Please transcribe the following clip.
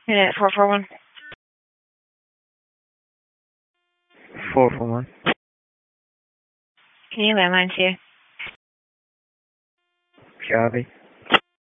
Unit 441. 441. Can you landline to you? Copy.